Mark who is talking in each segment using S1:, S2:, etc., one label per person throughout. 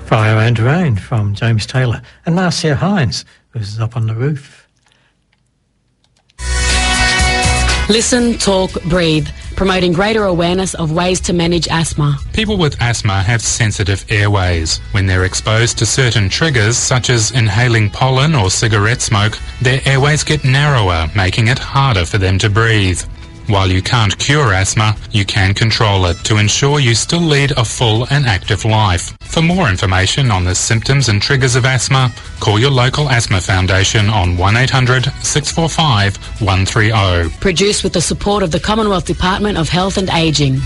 S1: Fire and Rain from James Taylor and Marcia Hines, who's up on the roof.
S2: Listen, talk, breathe, promoting greater awareness of ways to manage asthma.
S3: People with asthma have sensitive airways. When they're exposed to certain triggers, such as inhaling pollen or cigarette smoke, their airways get narrower, making it harder for them to breathe. While you can't cure asthma, you can control it to ensure you still lead a full and active life. For more information on the symptoms and triggers of asthma, call your local asthma foundation on 1800 645 130.
S2: Produced with the support of the Commonwealth Department of Health and Ageing.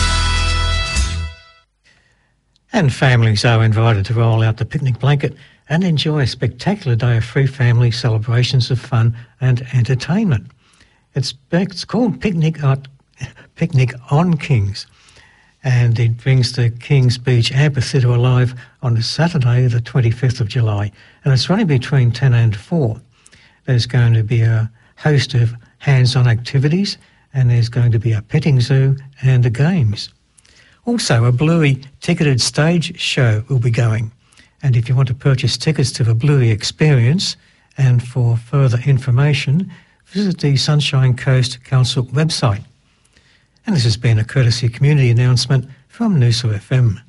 S1: And families are invited to roll out the picnic blanket and enjoy a spectacular day of free family celebrations of fun and entertainment. It's called Picnic on Kings, and it brings the Kings Beach Amphitheatre alive on a Saturday, the 25th of July, and it's running between 10 and 4. There's going to be a host of hands-on activities, and there's going to be a petting zoo and the games. Also, a Bluey ticketed stage show will be going, and if you want to purchase tickets to the Bluey experience, and for further information, visit the Sunshine Coast Council website. And this has been a courtesy community announcement from Noosa FM.